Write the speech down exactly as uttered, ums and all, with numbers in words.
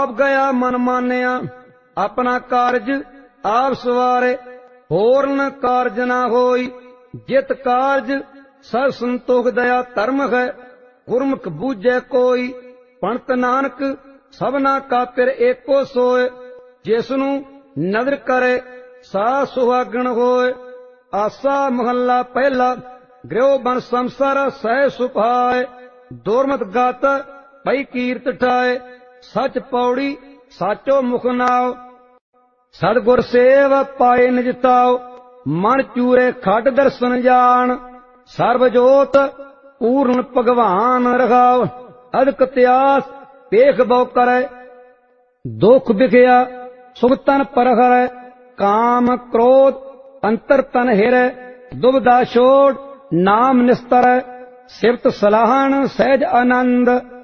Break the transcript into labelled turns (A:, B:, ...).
A: ਆਪ ਗਿਆ ਮਨ ਮਾਨਿਆ, ਆਪਣਾ ਕਾਰਜ ਆਪ ਸਵਾਰੇ। ਹੋਰਨ ਕਾਰਜ ਨਾ ਹੋਈ, ਜਿਤ ਕਾਰਜ ਸਭ ਸੰਤੋਖ ਦਇਆ ਧਰਮ ਹੈ। ਗੁਰਮੁਖ ਬੂਝੈ ਕੋਈ, ਪੰਡਤ ਨਾਨਕ ਸਭਨਾ ਕਾ ਪਿਰ ਏਕੋ ਸੋਏ। ਜਿਸਨੂੰ ਨਦਰ ਕਰੇ ਸਾ ਸੁਹਾਗਣ ਹੋਏ। ਆਸਾ ਮਹੱਲਾ ਪਹਿਲਾ। ਗ੍ਰਹਿ ਬਨ ਸੰਸਾਰ ਸਹਿ ਸੁਭਾਏ। ਦੁਰਮਤ ਗਾਤ ਪਈ ਕੀਰਤ ਠਾਏ। ਸਚ ਪੌੜੀ ਸਾਚੋ ਮੁਖ ਨਾਉ। ਸਤਿਗੁਰ ਸੇਵ ਪਾਏ ਨਿਜ ਤਾਉ। ਮਨ ਚੂਰੇ ਖੱਟ ਦਰਸ਼ਨ ਜਾਣ। ਸਰਬ ਜੋਤ ਪੂਰਨ ਭਗਵਾਨ ਰਖਾਵ। ਅਦਕ ਤਿਆਸ ਪੇਖ ਬਹੁ ਕਰੈ। ਦੁਖ ਵਿਖਿਆ ਸੁਖ ਤਨ ਪਰਖਰੈ। ਕਾਮ ਕ੍ਰੋਧ ਅੰਤਰ ਤਨ ਹਿਰੈ। ਦੁਬਿਧਾ ਛੋੜ ਨਾਮ ਨਿਸਤਰੈ। ਸਿਫਤ ਸਲਾਹਣ ਸਹਿਜ ਆਨੰਦ।